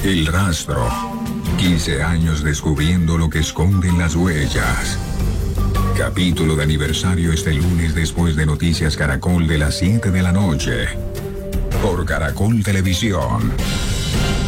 El rastro. 15 años descubriendo lo que esconden las huellas. Capítulo de aniversario este lunes después de Noticias Caracol de las 7 de la noche. Por Caracol Televisión.